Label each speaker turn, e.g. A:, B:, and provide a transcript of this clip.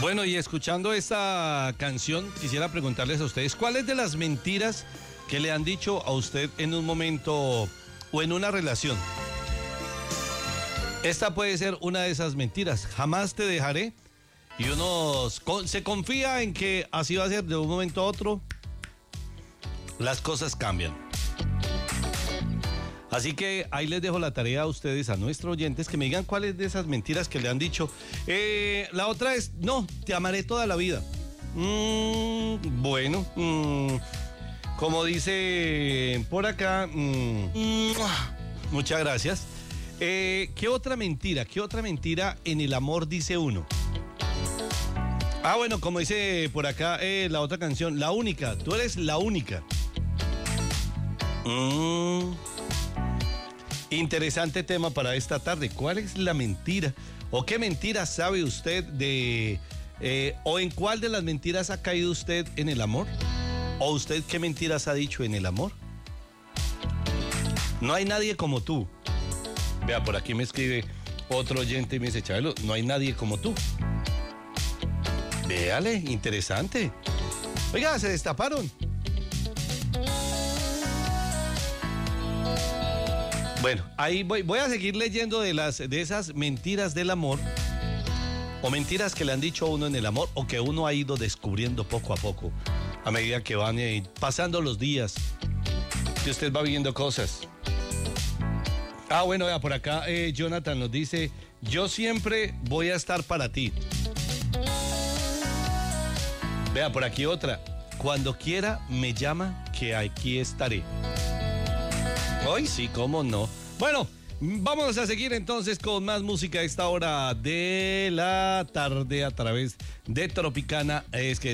A: Bueno, y escuchando esta canción, quisiera preguntarles a ustedes, ¿cuáles de las mentiras que le han dicho a usted en un momento o en una relación? Esta puede ser una de esas mentiras. Jamás te dejaré. Y uno se confía en que así va a ser de un momento a otro. Las cosas cambian. Así que ahí les dejo la tarea a ustedes, a nuestros oyentes, que me digan cuáles de esas mentiras que le han dicho. La otra es, no, te amaré toda la vida. Bueno, como dice por acá, muchas gracias. ¿Qué otra mentira? ¿Qué otra mentira en el amor dice uno? Ah, bueno, como dice por acá la otra canción, la única, tú eres la única. Interesante tema para esta tarde. ¿Cuál es la mentira? ¿O qué mentira sabe usted de... o en cuál de las mentiras ha caído usted en el amor? ¿O usted qué mentiras ha dicho en el amor? No hay nadie como tú. Vea, por aquí me escribe otro oyente y me dice, Chabelo, no hay nadie como tú. Véale, interesante. Oiga, se destaparon. Bueno, ahí voy a seguir leyendo de esas mentiras del amor, o mentiras que le han dicho a uno en el amor, o que uno ha ido descubriendo poco a poco, a medida que van pasando los días, que usted va viendo cosas. Ah, bueno, vea, por acá Jonathan nos dice, yo siempre voy a estar para ti. Vea, por aquí otra, cuando quiera me llama, que aquí estaré. Ay, sí, cómo no. Bueno, vamos a seguir entonces con más música a esta hora de la tarde a través de Tropicana. Es que